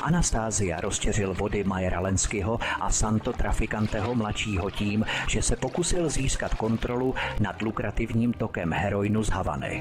Anastasia rozčeřil vody Mayera Lenskyho a Santo Traficanteho mladšího tím, že se pokusil získat kontrolu nad lukrativním tokem heroinu z Havany.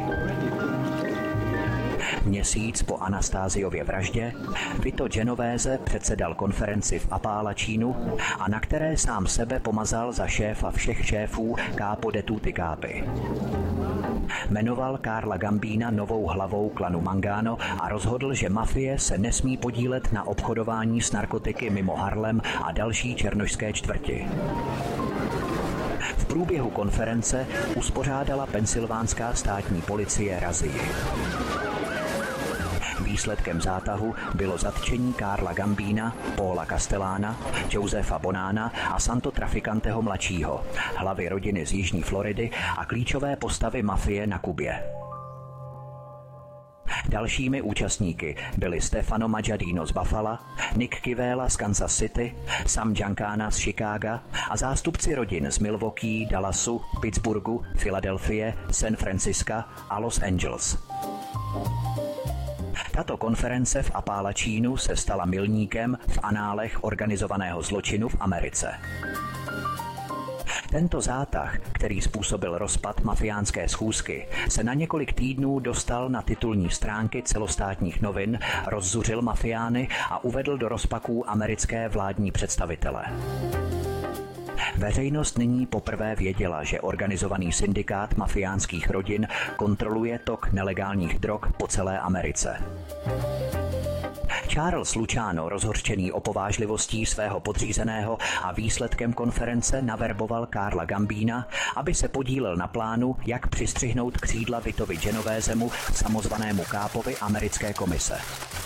Měsíc po Anastasiově vraždě Vito Genovese předsedal konferenci v Appalachianu, a na které sám sebe pomazal za šéfa všech šéfů Capo de tutti capi. Jmenoval Carla Gambina novou hlavou klanu Mangano a rozhodl, že mafie se nesmí podílet na obchodování s narkotiky mimo Harlem a další černošské čtvrti. V průběhu konference uspořádala pensylvánská státní policie razii. Výsledkem zátahu bylo zatčení Carla Gambina, Paula Castellana, Josefa Bonana a Santo Traficanteho mladšího, hlavy rodiny z jižní Floridy a klíčové postavy mafie na Kubě. Dalšími účastníky byli Stefano Maggiadino z Buffala, Nick Kivela z Kansas City, Sam Giancana z Chicaga a zástupci rodin z Milwaukee, Dallasu, Pittsburghu, Filadelfie, San Francisca a Los Angeles. Tato konference v Appalachianu se stala milníkem v análech organizovaného zločinu v Americe. Tento zátah, který způsobil rozpad mafiánské schůzky, se na několik týdnů dostal na titulní stránky celostátních novin, rozzuřil mafiány a uvedl do rozpaků americké vládní představitele. Veřejnost nyní poprvé věděla, že organizovaný syndikát mafiánských rodin kontroluje tok nelegálních drog po celé Americe. Charles Luciano, rozhořčený opovážlivostí svého podřízeného a výsledkem konference, naverboval Carla Gambina, aby se podílel na plánu, jak přistřihnout křídla Vitovi Genovesemu, samozvanému kápovi americké komise.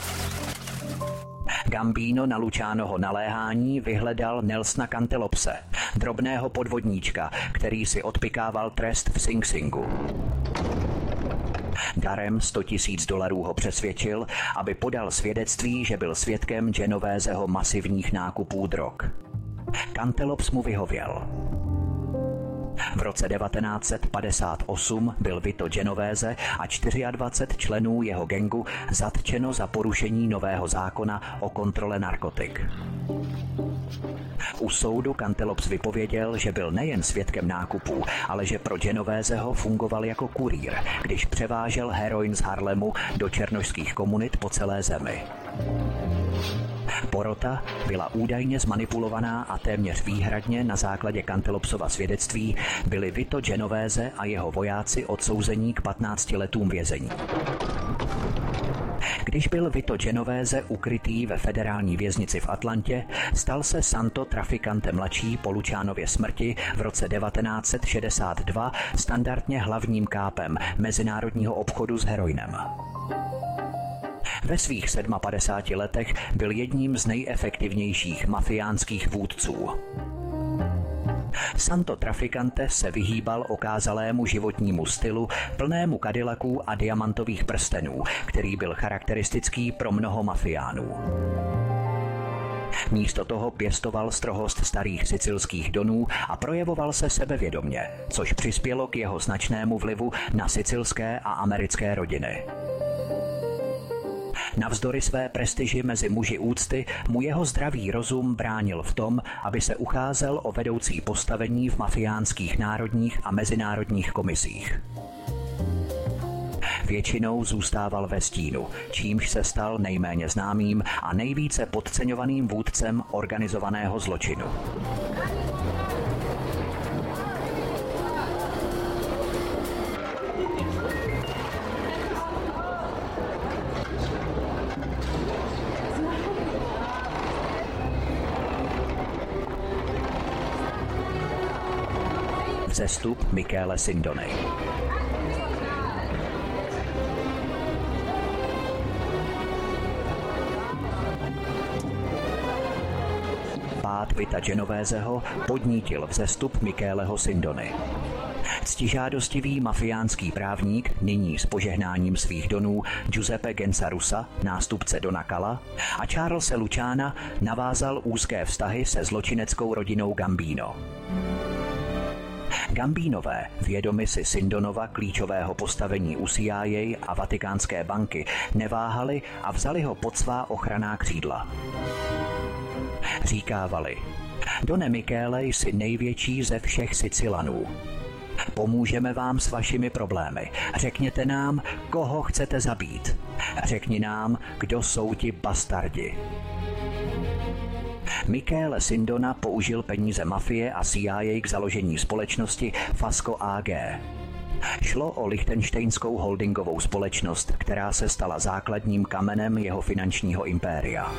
Gambino na Lucianoho naléhání vyhledal Nelsona Cantelopse, drobného podvodníčka, který si odpykával trest v Sing Singu. Darem $100,000 ho přesvědčil, aby podal svědectví, že byl svědkem Genoveseho masivních nákupů drog. Cantelops mu vyhověl. V roce 1958 byl Vito Genovese a 24 členů jeho gangu zatčeno za porušení nového zákona o kontrole narkotik. U soudu Cantelops vypověděl, že byl nejen svědkem nákupů, ale že pro Genoveseho fungoval jako kurýr, když převážel heroin z Harlemu do černošských komunit po celé zemi. Porota byla údajně zmanipulovaná a téměř výhradně na základě Cantelopsova svědectví byli Vito Genovese a jeho vojáci odsouzení k 15 letům vězení. Když byl Vito Genovese ukrytý ve federální věznici v Atlantě, stal se Santo Traficante mladší po Lucianově smrti v roce 1962 standardně hlavním kápem mezinárodního obchodu s heroinem. Ve svých 57 letech byl jedním z nejefektivnějších mafiánských vůdců. Santo Traficante se vyhýbal okázalému životnímu stylu plnému Cadillaců a diamantových prstenů, který byl charakteristický pro mnoho mafiánů. Místo toho pěstoval strohost starých sicilských donů a projevoval se sebevědomně, což přispělo k jeho značnému vlivu na sicilské a americké rodiny. Navzdory své prestiži mezi muži úcty mu jeho zdravý rozum bránil v tom, aby se ucházel o vedoucí postavení v mafiánských národních a mezinárodních komisích. Většinou zůstával ve stínu, čímž se stal nejméně známým a nejvíce podceňovaným vůdcem organizovaného zločinu. Vzestup Michele Sindony. Pád Vita Genoveseho podnítil vzestup Micheleho Sindony. Ctižádostivý mafiánský právník, nyní s požehnáním svých donů Giuseppe Gensarusa, nástupce Dona Cala, a Charlese Luciana navázal úzké vztahy se zločineckou rodinou Gambino. Gambínové, vědomi si Sindonova klíčového postavení u CIA a Vatikánské banky, neváhali a vzali ho pod svá ochranná křídla. Říkávali: Done Michele, jsi největší ze všech Sicilanů. Pomůžeme vám s vašimi problémy. Řekněte nám, koho chcete zabít. Řekni nám, kdo jsou ti bastardi. Michele Sindona použil peníze mafie a CIA k založení společnosti Fasco AG. Šlo o lichtenštejnskou holdingovou společnost, která se stala základním kamenem jeho finančního impéria.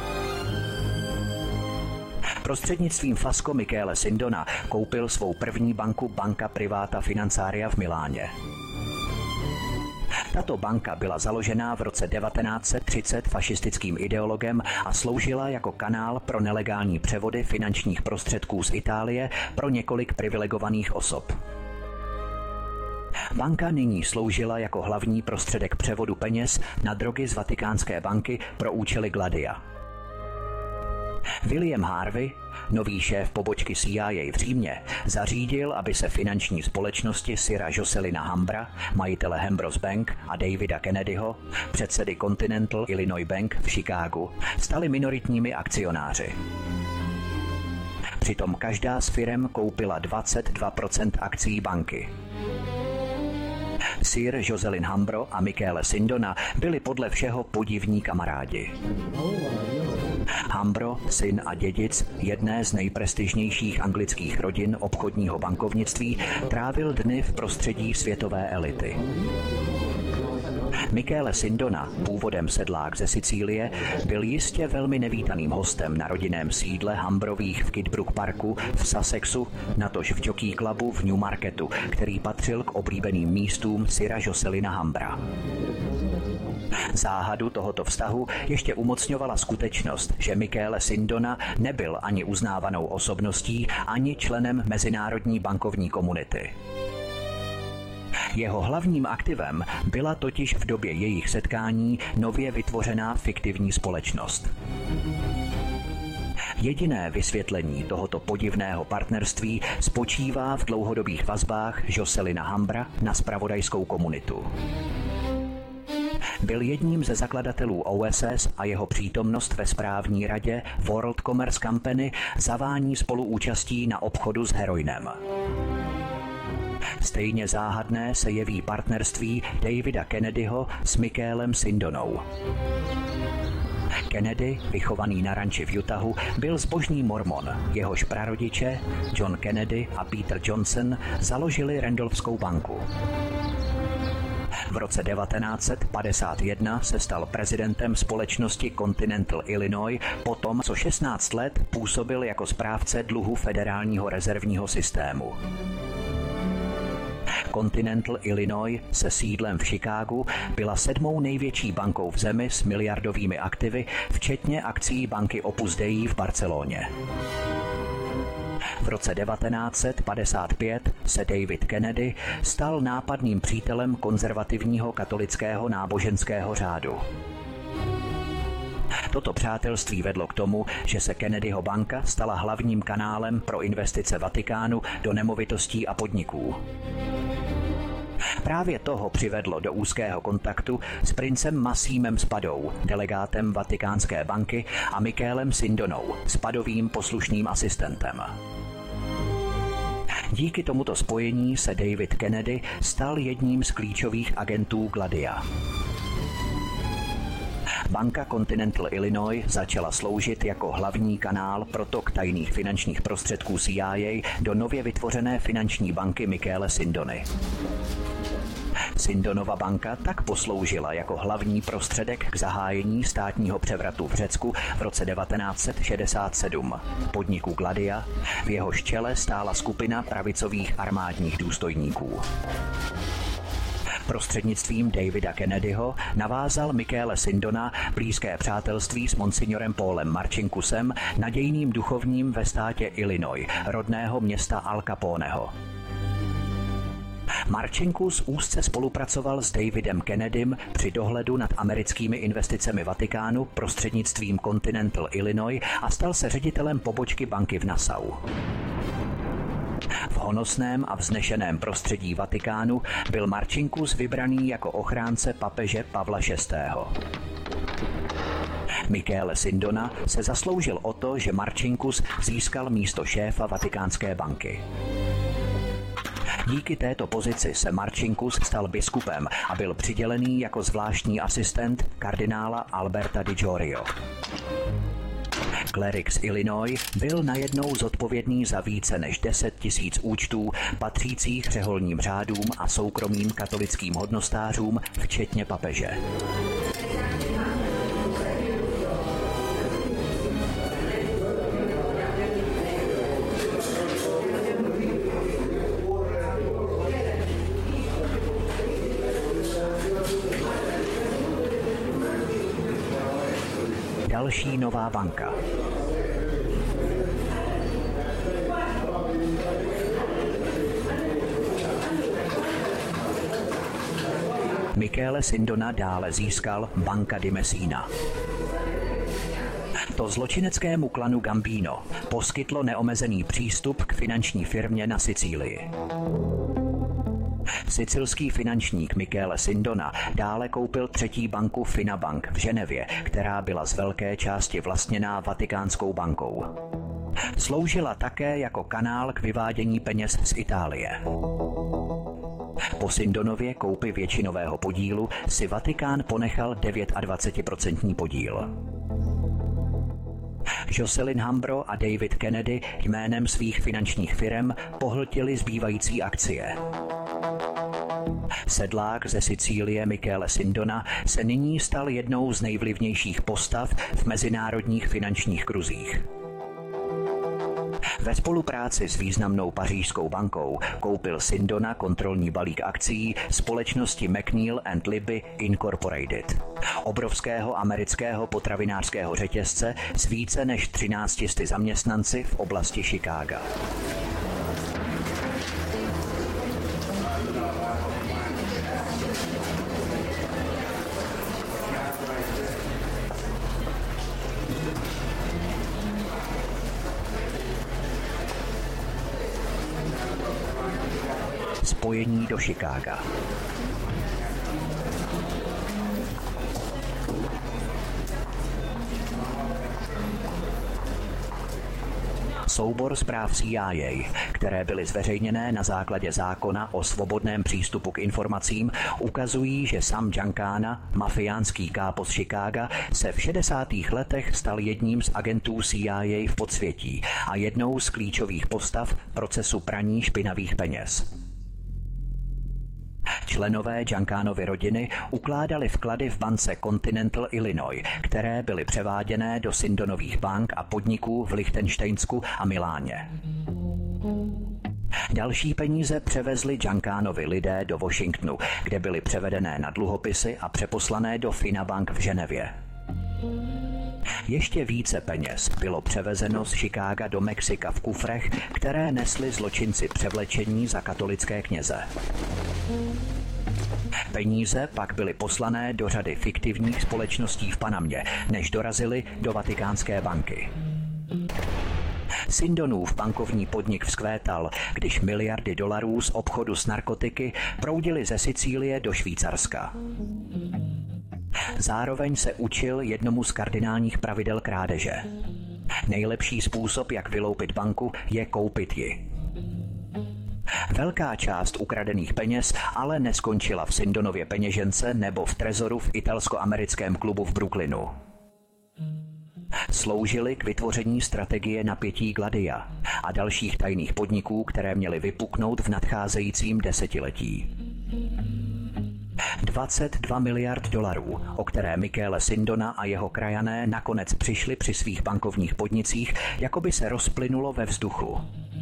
Prostřednictvím Fasco Michele Sindona koupil svou první banku Banca Privata Finanzaria v Miláně. Tato banka byla založena v roce 1930 fašistickým ideologem a sloužila jako kanál pro nelegální převody finančních prostředků z Itálie pro několik privilegovaných osob. Banka nyní sloužila jako hlavní prostředek převodu peněz na drogy z Vatikánské banky pro účely Gladia. William Harvey, nový šéf pobočky CIA v Římě, zařídil, aby se finanční společnosti Sira Joselina Hambra, majitele Hambros Bank, a Davida Kennedyho, předsedy Continental Illinois Bank v Chicagu, stali minoritními akcionáři. Přitom každá z firem koupila 22% akcií banky. Sir Joselin Hambro a Michele Sindona byli podle všeho podivní kamarádi. Hambro, syn a dědic jedné z nejprestižnějších anglických rodin obchodního bankovnictví, trávil dny v prostředí světové elity. Michele Sindona, původem sedlák ze Sicílie, byl jistě velmi nevítaným hostem na rodinném sídle Hambrových v Kidbrook Parku v Sussexu, natož v Jockey Clubu v Newmarketu, který patřil k oblíbeným místům Sira Joselina Hambra. Záhadu tohoto vztahu ještě umocňovala skutečnost, že Michele Sindona nebyl ani uznávanou osobností, ani členem mezinárodní bankovní komunity. Jeho hlavním aktivem byla totiž v době jejich setkání nově vytvořená fiktivní společnost. Jediné vysvětlení tohoto podivného partnerství spočívá v dlouhodobých vazbách Joselina Hambra na zpravodajskou komunitu. Byl jedním ze zakladatelů OSS a jeho přítomnost ve správní radě World Commerce Company zavání spoluúčastí na obchodu s heroinem. Stejně záhadné se jeví partnerství Davida Kennedyho s Michelem Sindonou. Kennedy, vychovaný na ranči v Utahu, byl zbožný mormon. Jehož prarodiče, John Kennedy a Peter Johnson, založili Randolphskou banku. V roce 1951 se stal prezidentem společnosti Continental Illinois potom, co 16 let působil jako správce dluhu Federálního rezervního systému. Continental Illinois se sídlem v Chicagu byla 7. největší bankou v zemi s miliardovými aktivy, včetně akcií banky Opus Dei v Barceloně. V roce 1955 se David Kennedy stal nápadným přítelem konzervativního katolického náboženského řádu. Toto přátelství vedlo k tomu, že se Kennedyho banka stala hlavním kanálem pro investice Vatikánu do nemovitostí a podniků. Právě toho přivedlo do úzkého kontaktu s princem Massímem Spadou, delegátem Vatikánské banky, a Michelem Sindonou, Spadovým poslušným asistentem. Díky tomuto spojení se David Kennedy stal jedním z klíčových agentů Gladia. Banka Continental Illinois začala sloužit jako hlavní kanál pro tok tajných finančních prostředků CIA do nově vytvořené finanční banky Michele Sindony. Sindonova banka tak posloužila jako hlavní prostředek k zahájení státního převratu v Řecku v roce 1967, podniku Gladia, v jehož čele stála skupina pravicových armádních důstojníků. Prostřednictvím Davida Kennedyho navázal Michele Sindona blízké přátelství s monsignorem Paulem Marcinkusem, nadějným duchovním ve státě Illinois, rodného města Al Caponeho. Marcinkus úzce spolupracoval s Davidem Kennedym při dohledu nad americkými investicemi Vatikánu prostřednictvím Continental Illinois a stal se ředitelem pobočky banky v Nassau. V honosném a vznešeném prostředí Vatikánu byl Marcinkus vybraný jako ochránce papeže Pavla VI. Michele Sindona se zasloužil o to, že Marcinkus získal místo šéfa Vatikánské banky. Díky této pozici se Marcinkus stal biskupem a byl přidělený jako zvláštní asistent kardinála Alberta Di Giorgio. Klerik z Illinois byl najednou zodpovědný za více než 10 000 účtů patřících řeholním řádům a soukromým katolickým hodnostářům, včetně papeže. Další nová banka. Michele Sindona dále získal Banca di Messina. To zločineckému klanu Gambino poskytlo neomezený přístup k finanční firmě na Sicílii. Sicilský finančník Michele Sindona dále koupil třetí banku Finabank v Ženevě, která byla z velké části vlastněná Vatikánskou bankou. Sloužila také jako kanál k vyvádění peněz z Itálie. Po Sindonově koupi většinového podílu si Vatikán ponechal 29% podíl. Jocelyn Hambro a David Kennedy jménem svých finančních firem pohltili zbývající akcie. Sedlák ze Sicílie Michele Sindona se nyní stal jednou z nejvlivnějších postav v mezinárodních finančních kruzích. Ve spolupráci s významnou pařížskou bankou koupil Sindona kontrolní balík akcií společnosti McNeil & Libby Incorporated, obrovského amerického potravinářského řetězce s více než 13 000 zaměstnanci v oblasti Chicaga. Spojení do Chicaga. Soubor zpráv CIA, které byly zveřejněné na základě zákona o svobodném přístupu k informacím, ukazují, že Sam Giancana, mafiánský kápo z Chicaga, se v 60. letech stal jedním z agentů CIA v podsvětí a jednou z klíčových postav procesu praní špinavých peněz. Členové Giancanovy rodiny ukládali vklady v bance Continental Illinois, které byly převáděné do Sindonových bank a podniků v Lichtenštejnsku a Miláně. Další peníze převezli Giancanovi lidé do Washingtonu, kde byly převedené na dluhopisy a přeposlané do Finabank v Ženevě. Ještě více peněz bylo převezeno z Chicaga do Mexika v kufrech, které nesli zločinci převlečení za katolické kněze. Peníze pak byly poslané do řady fiktivních společností v Panamě, než dorazily do Vatikánské banky. Sindonův bankovní podnik vzkvétal, když miliardy dolarů z obchodu s narkotiky proudily ze Sicílie do Švýcarska. Zároveň se učil jednomu z kardinálních pravidel krádeže. Nejlepší způsob, jak vyloupit banku, je koupit ji. Velká část ukradených peněz ale neskončila v Sindonově peněžence nebo v trezoru v italsko-americkém klubu v Brooklynu. Sloužily k vytvoření strategie napětí Gladia a dalších tajných podniků, které měly vypuknout v nadcházejícím desetiletí. 22 miliard dolarů, o které Michele Sindona a jeho krajané nakonec přišli při svých bankovních podnicích, jako by se rozplynulo ve vzduchu.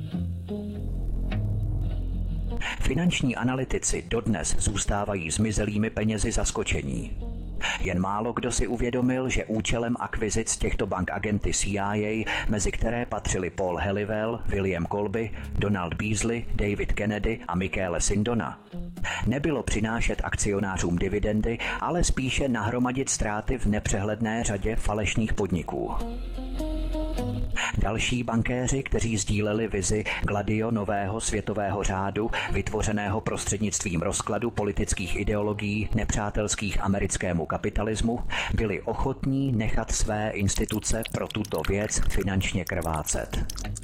Finanční analytici dodnes zůstávají zmizelými penězi zaskočení. Jen málo kdo si uvědomil, že účelem akvizic těchto bank agenty CIA, mezi které patřili Paul Halliwell, William Colby, Donald Beasley, David Kennedy a Michele Sindona, nebylo přinášet akcionářům dividendy, ale spíše nahromadit ztráty v nepřehledné řadě falešných podniků. Další bankéři, kteří sdíleli vizi Gladio nového světového řádu, vytvořeného prostřednictvím rozkladu politických ideologií nepřátelských americkému kapitalismu, byli ochotní nechat své instituce pro tuto věc finančně krvácet.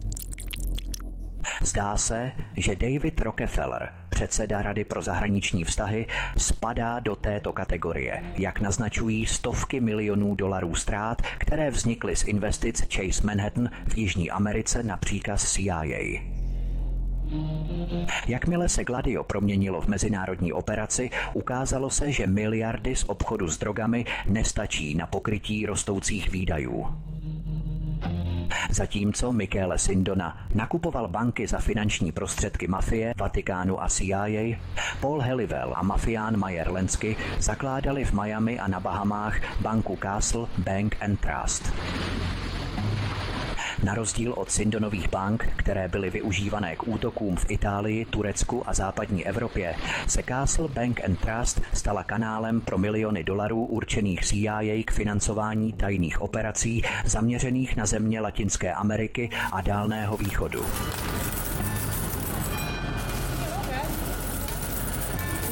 Zdá se, že David Rockefeller, předseda Rady pro zahraniční vztahy, spadá do této kategorie, jak naznačují stovky milionů dolarů ztrát, které vznikly z investic Chase Manhattan v Jižní Americe na příkaz CIA. Jakmile se Gladio proměnilo v mezinárodní operaci, ukázalo se, že miliardy z obchodu s drogami nestačí na pokrytí rostoucích výdajů. Zatímco Michele Sindona nakupoval banky za finanční prostředky mafie, Vatikánu a CIA, Paul Helivel a mafián Meyer Lansky zakládali v Miami a na Bahamách banku Castle Bank and Trust. Na rozdíl od Sindonových bank, které byly využívané k útokům v Itálii, Turecku a západní Evropě, se Castle Bank and Trust stala kanálem pro miliony dolarů určených CIA k financování tajných operací zaměřených na země Latinské Ameriky a Dálného východu.